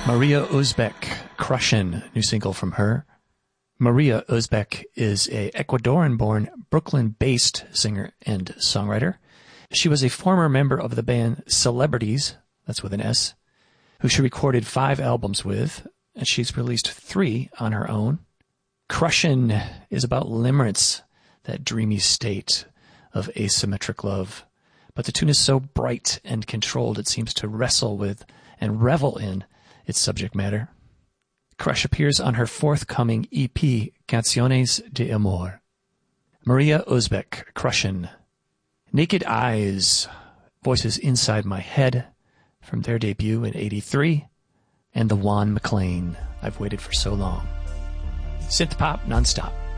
Maria Uzbek, Crushin', new single from her. Maria Uzbek is a Ecuadorian-born, Brooklyn-based singer and songwriter. She was a former member of the band Celebrities, that's with an S, who she recorded 5 albums with, and she's released 3 on her own. Crushin' is about limerence, that dreamy state of asymmetric love. But the tune is so bright and controlled it seems to wrestle with and revel in its subject matter. Crush appears on her forthcoming EP, Canciones de Amor. Maria Uzbek, Crushin'. Naked Eyes, Voices Inside My Head, from their debut in '83. And the Juan McLean, I've Waited for So Long. Synth pop nonstop.